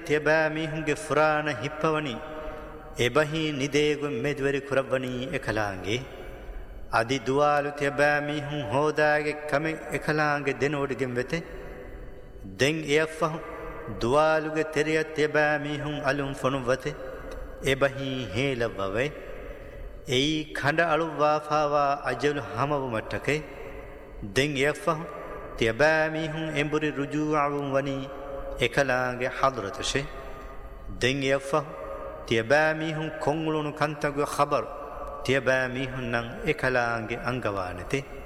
තියබෑමිහුන්ගේ ෆුරාණ හිප්පවනි එබහි නිදේගු මෙදවරි කුරබ්වනී එකලාන්ගේ අදි දුවාලු තියබෑමිහුන් හෝදාගේ කම එකලාන්ගේ දෙනෝඩිගෙන් වෙත දෙන් එයෆහු දුවාලුගේ තෙරිය තියබෑමිහුන් අලුම් ෆොනුවත එබහි හේලවවේ එයි කණ්ඩ අලුවාෆාවා අජලු හමවමට්ටකේ දෙන් එයෆහු තියබෑමිහුන් එඹුරි රුජූඅවුන් වනී එකලාගේ හදරතෂේ දෙන් එයෆහු තියබෑමිහුන් කොංගුළුණු කන්තගු ඛබර් තියබෑමිහුන් නම් එකලාගේ අංගවානතේ